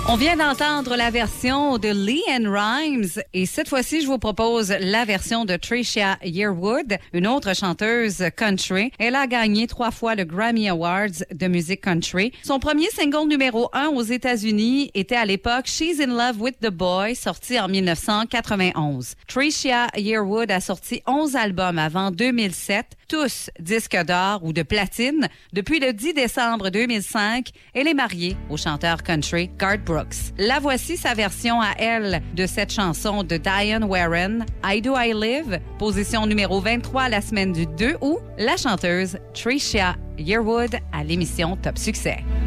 On vient d'entendre la version de LeAnn Rimes et cette fois-ci, je vous propose la version de Trisha Yearwood, une autre chanteuse country. Elle a gagné 3 fois le Grammy Awards de musique country. Son premier single numéro 1 aux États-Unis était à l'époque She's in Love with the Boy, sorti en 1991. Trisha Yearwood a sorti 11 albums avant 2007, tous disques d'or ou de platine. Depuis le 10 décembre 2005, elle est mariée au chanteur country Garth Brooks. La voici sa version à elle de cette chanson de Diane Warren, I Do I Live, position numéro 23 la semaine du 2 août, la chanteuse Trisha Yearwood à l'émission Top Succès.